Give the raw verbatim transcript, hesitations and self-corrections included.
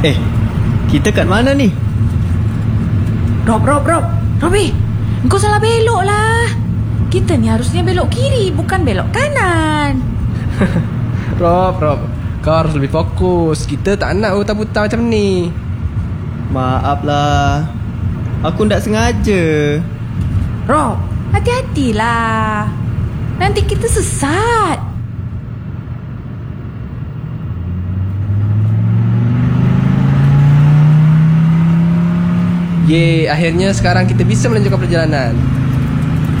Eh, kita kat mana ni? Rob, Rob, Rob Robi, kau salah belok lah. Kita ni harusnya belok kiri, bukan belok kanan. Rob, Rob, kau harus lebih fokus. Kita tak nak buta-buta macam ni. Maaf lah, aku tak sengaja. Rob, hati-hatilah, nanti kita sesat. Yeay, akhirnya sekarang kita bisa melanjutkan perjalanan.